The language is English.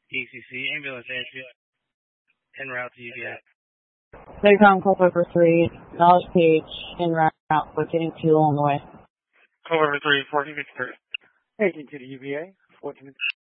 ECC, ambulance entry, en route to UVA. Daycom Cold River 3, Knowledge Page, en route, but getting to Illinois. Cold River 3, 1453. Agent to the UVA, 1453.